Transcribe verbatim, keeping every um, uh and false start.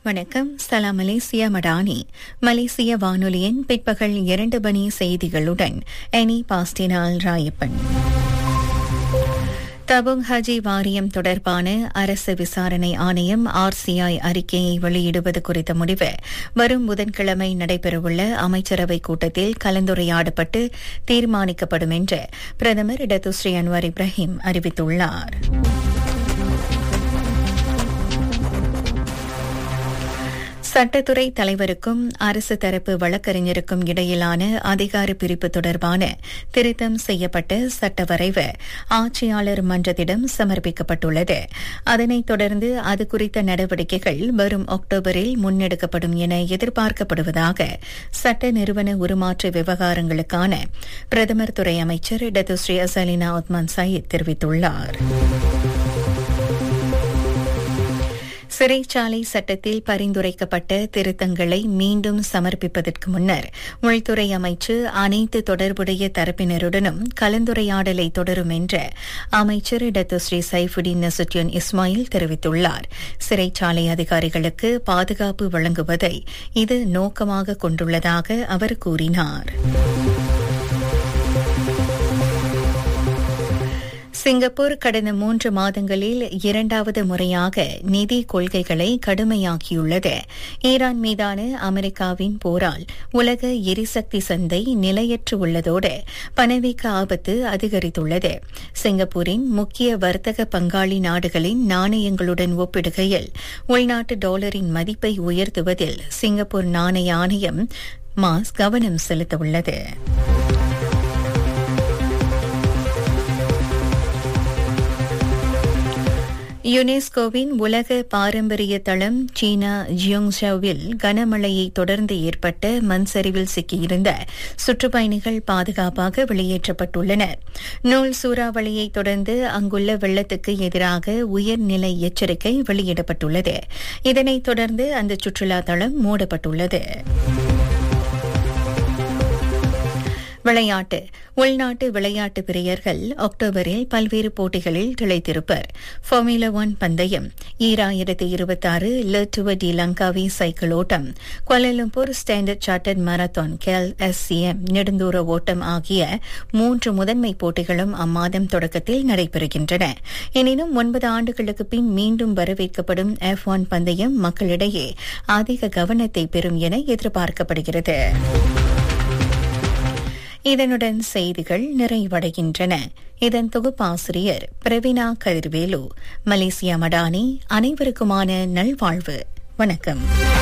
வணக்கம். சலாம் மலேசியா மடானி. மலேசிய வானொலியின் பிற்பகல் இரண்டு மணி செய்திகளுடன் எனி பாஸ்டினால் ராயப்பன். தபுங் ஹஜி வாரியம் தொடர்பான அரசு விசாரணை ஆணையம் ஆர்சிஐ அறிக்கையை வெளியிடுவது குறித்த முடிவு வரும் புதன்கிழமை நடைபெறவுள்ள அமைச்சரவை கூட்டத்தில் கலந்துரையாடப்பட்டு தீர்மானிக்கப்படும் என்று பிரதமர் டத்துஸ்ரீ அன்வார் இப்ராஹிம் அறிவித்துள்ளார். சட்டத்துறை தலைவருக்கும் அரசு தரப்பு வழக்கறிஞருக்கும் இடையிலான அதிகார பிரிப்பு தொடர்பான திருத்தம் செய்யப்பட்ட சட்ட வரைவு ஆட்சியாளர் மன்றத்திடம் சமர்ப்பிக்கப்பட்டுள்ளது. அதனைத் தொடர்ந்து அது குறித்த நடவடிக்கைகள் வரும் அக்டோபரில் முன்னெடுக்கப்படும் என எதிர்பார்க்கப்படுவதாக சட்ட நிறுவன உருமாற்ற விவகாரங்களுக்கான பிரதமர் துறை அமைச்சர் டத்துஸ்ரீ அசலினா உத்மான் சயீத் தெரிவித்துள்ளார். சிறைச்சாலை சட்டத்தில் பரிந்துரைக்கப்பட்ட திருத்தங்களை மீண்டும் சமர்ப்பிப்பதற்கு முன்னர் உள்துறை அமைச்சு அனைத்து தொடர்புடைய தரப்பினருடனும் கலந்துரையாடலை தொடரும் என்று அமைச்சர் டத்துஸ்ரீ சைஃபுடின் நசுட்டியன் இஸ்மாயில் தெரிவித்துள்ளார். சிறைச்சாலை அதிகாரிகளுக்கு பாதுகாப்பு வழங்குவதை இது நோக்கமாக கொண்டுள்ளதாக அவர் கூறினார். சிங்கப்பூர் கடந்த மூன்று மாதங்களில் இரண்டாவது முறையாக நிதி கொள்கைகளை கடுமையாக்கியுள்ளது. ஈரான் மீதான அமெரிக்காவின் போரால் உலக எரிசக்தி சந்தை நிலையற்று உள்ளதோடு பணவீக்க ஆபத்து அதிகரித்துள்ளது. சிங்கப்பூரின் முக்கிய வர்த்தக பங்காளி நாடுகளின் நாணயங்களுடன் ஒப்பிடுகையில் உள்நாட்டு டாலரின் மதிப்பை உயர்த்துவதில் சிங்கப்பூர் நாணய ஆணையம் மாஸ் கவனம் செலுத்தவுள்ளது. யுனெஸ்கோவின் உலக பாரம்பரிய தளம் சீனா ஜியோங்ஷாவில் கனமழையை தொடர்ந்து ஏற்பட்ட மண் சரிவில் சிக்கியிருந்த சுற்றுப்பயணிகள் பாதுகாப்பாக வெளியேற்றப்பட்டுள்ளனர். நூல் சூறாவளியை தொடர்ந்து அங்குள்ள வெள்ளத்துக்கு எதிராக உயர்நிலை எச்சரிக்கை வெளியிடப்பட்டுள்ளது. இதனைத் தொடர்ந்து அந்த சுற்றுலா தளம் மூடப்பட்டுள்ளது. விளையாட்டு. உள்நாட்டு விளையாட்டு பிரியர்கள் அக்டோபரில் பல்வேறு போட்டிகளில் திளைத்திருப்பர். ஃபார்முலா ஒன் பந்தயம், ஈராயிரத்தி இருபத்தி ஆறு லெட்டுவ டி லங்காவி சைக்கிள் ஓட்டம், Kuala Lumpur standard chartered marathon Khel SCM நெடுந்தூர ஓட்டம் ஆகிய மூன்று முதன்மை போட்டிகளும் அம்மாதம் தொடக்கத்தில் நடைபெறுகின்றன. எனினும் ஒன்பது ஆண்டுகளுக்கு பின் மீண்டும் வரவேற்கப்படும் எஃப் ஒன் பந்தயம் மக்களிடையே அதிக கவனத்தை பெறும் என எதிர்பார்க்கப்படுகிறது. இதனுடன் செய்திகள் நிறைவடைகின்றன. இதன் தொகுப்பாசிரியர் பிரவீனா கதிர்வேலு. மலேசியா மடானி. அனைவருக்குமான நல்வாழ்வு. வணக்கம்.